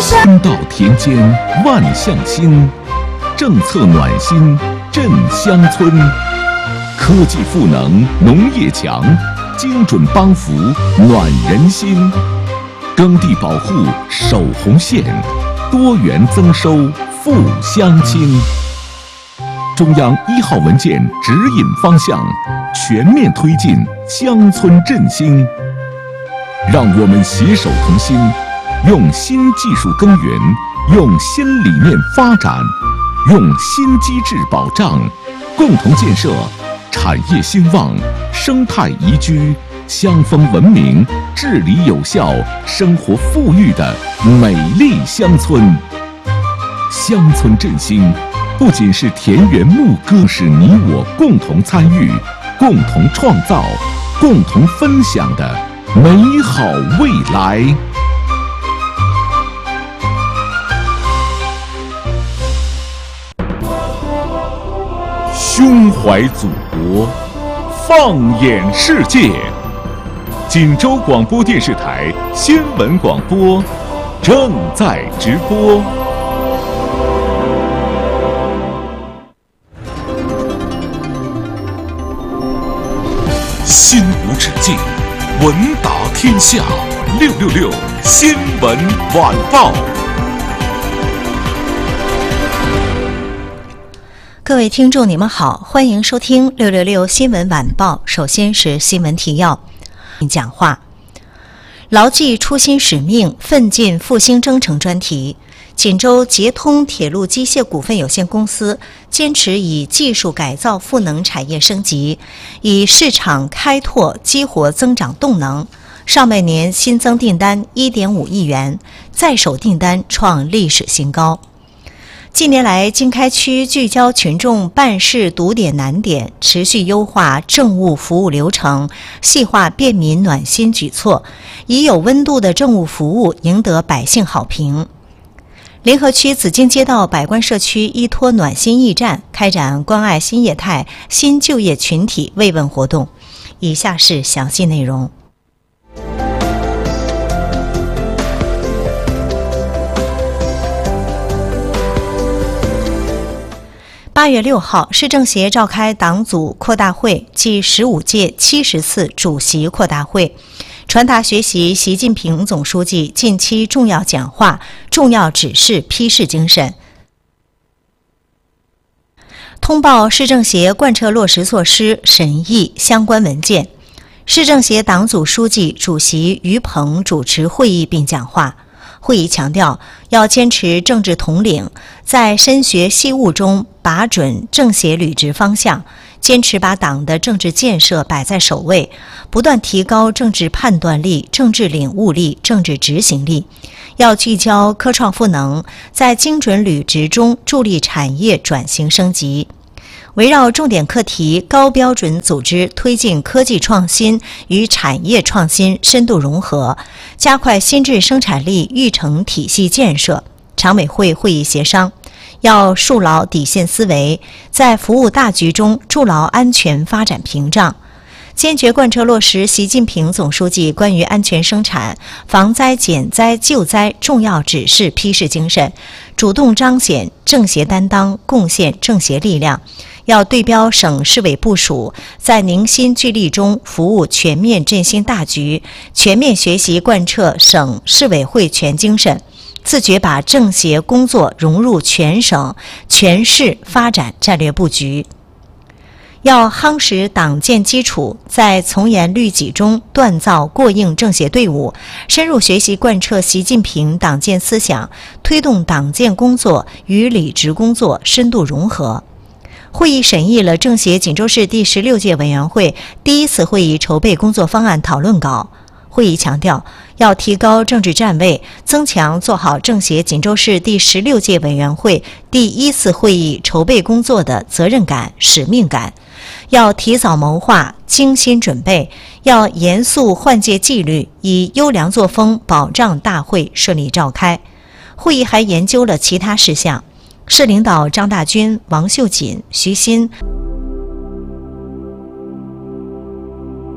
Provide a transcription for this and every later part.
山道田间万象新，政策暖心振乡村。科技赋能农业强，精准帮扶暖人心。耕地保护守红线，多元增收富乡亲。中央1号文件指引方向，全面推进乡村振兴。让我们携手同心，用新技术耕耘，用新理念发展，用新机制保障，共同建设产业兴旺、生态宜居、乡风文明、治理有效、生活富裕的美丽乡村。乡村振兴不仅是田园牧歌，是你我共同参与、共同创造、共同分享的美好未来。胸怀祖国，放眼世界。锦州广播电视台新闻广播正在直播。心无止境，闻达天下，666新闻晚报。 各位听众，你们好，欢迎收听666新闻晚报。首先是新闻提要。讲话，牢记初心使命，奋进复兴征程专题。锦州捷通铁路机械股份有限公司坚持以技术改造赋能产业升级，以市场开拓激活增长动能。上半年新增订单 1.5 亿元，在手订单创历史新高。近年来，经开区聚焦群众办事堵点难点，持续优化政务服务流程，细化便民暖心举措，以有温度的政务服务赢得百姓好评。联合区紫荆街道百官社区依托暖心驿站开展关爱新业态、新就业群体慰问活动。以下是详细内容。8月6号，市政协召开党组扩大会暨15届70次主席扩大会，传达学习习近平总书记近期重要讲话、重要指示批示精神，通报市政协贯彻落实措施，审议相关文件。市政协党组书记、主席于鹏主持会议并讲话。会议强调，要坚持政治统领，在深学细悟中把准政协履职方向，坚持把党的政治建设摆在首位，不断提高政治判断力、政治领悟力、政治执行力。要聚焦科创赋能，在精准履职中助力产业转型升级。围绕重点课题，高标准组织推进科技创新与产业创新深度融合，加快新质生产力育成体系建设。常委会会议协商，要树牢底线思维，在服务大局中筑牢安全发展屏障。坚决贯彻落实习近平总书记关于安全生产、防灾减灾救灾重要指示批示精神，主动彰显政协担当，贡献政协力量。要对标省市委部署，在凝心聚力中服务全面振兴大局，全面学习贯彻省市委会全精神，自觉把政协工作融入全省全市发展战略布局。要夯实党建基础，在从严律己中锻造过硬政协队伍，深入学习贯彻习近平党建思想，推动党建工作与履职工作深度融合。会议审议了政协锦州市第16届委员会第一次会议筹备工作方案讨论稿。会议强调，要提高政治站位，增强做好政协锦州市第16届委员会第一次会议筹备工作的责任感、使命感。要提早谋划，精心准备，要严肃换届纪律，以优良作风保障大会顺利召开。会议还研究了其他事项。市领导张大军、王秀锦、徐新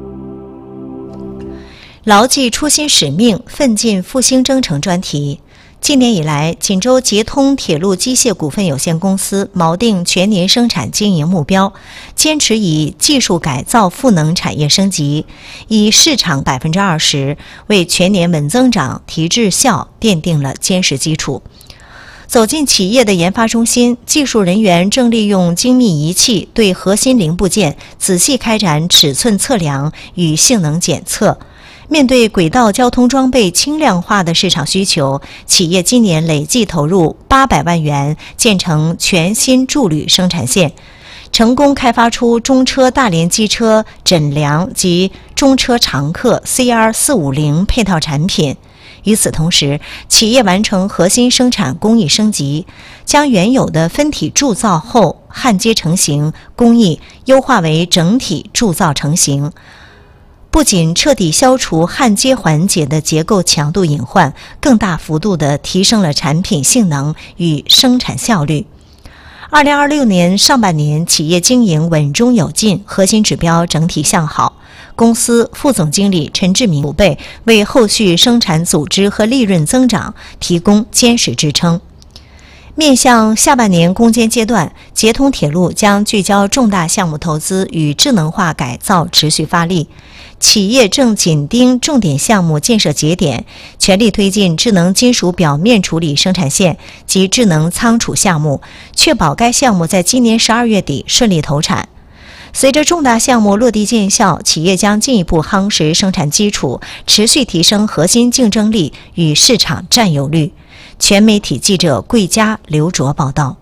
牢记初心使命，奋进复兴征程专题。 今年以来，锦州捷通铁路机械股份有限公司锚定全年生产经营目标，坚持以技术改造赋能产业升级，以市场20%为全年稳增长提质效奠定了坚实基础。走进企业的研发中心，技术人员正利用精密仪器对核心零部件仔细开展尺寸测量与性能检测。面对轨道交通装备轻量化的市场需求，企业今年累计投入800万元建成全新铸铝生产线，成功开发出中车大连机车枕梁及中车常客 CR450 配套产品。与此同时，企业完成核心生产工艺升级，将原有的分体铸造后焊接成型工艺优化为整体铸造成型，不仅彻底消除焊接环节的结构强度隐患，更大幅度地提升了产品性能与生产效率。2026年上半年，企业经营稳中有进，核心指标整体向好。公司副总经理陈志明储备为后续生产组织和利润增长提供坚实支撑。面向下半年攻坚阶段，捷通铁路将聚焦重大项目投资与智能化改造持续发力。企业正紧盯重点项目建设节点，全力推进智能金属表面处理生产线及智能仓储项目，确保该项目在今年12月底顺利投产。随着重大项目落地见效，企业将进一步夯实生产基础，持续提升核心竞争力与市场占有率。全媒体记者桂佳、刘卓报道。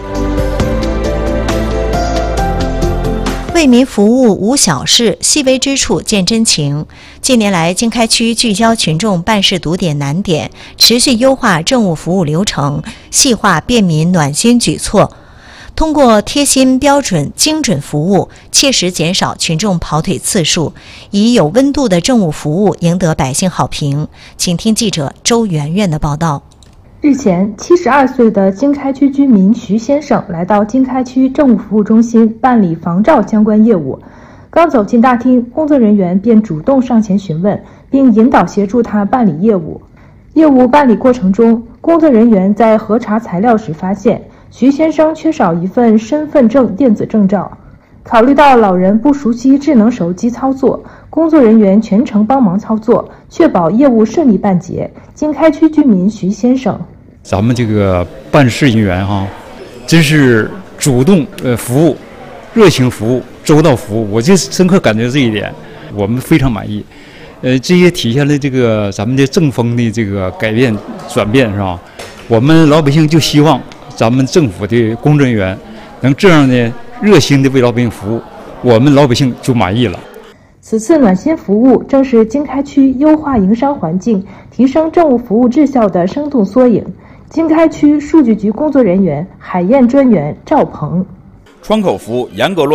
为民服务无小事，细微之处见真情。近年来，经开区聚焦群众办事堵点难点，持续优化政务服务流程，细化便民暖心举措。通过贴心标准精准服务，切实减少群众跑腿次数，以有温度的政务服务赢得百姓好评。请听记者周媛媛的报道。 日前，72岁的经开区居民徐先生来到经开区政务服务中心办理房照相关业务。刚走进大厅，工作人员便主动上前询问，并引导协助他办理业务。业务办理过程中，工作人员在核查材料时发现，徐先生缺少一份身份证电子证照。考虑到老人不熟悉智能手机操作，工作人员全程帮忙操作，确保业务顺利办结。经开区居民徐先生： 咱们这个办事人员真是主动服务、热情服务、周到服务，我就深刻感觉这一点，我们非常满意。这也体现了这个咱们的政风的这个改变转变，是吧？我们老百姓就希望咱们政府的工作人员能这样的热心的为老百姓服务，我们老百姓就满意了。 此次暖心服务正是经开区优化营商环境、提升政务服务质效的生动缩影。经开区数据局工作人员海燕专员赵鹏： 窗口服务严格落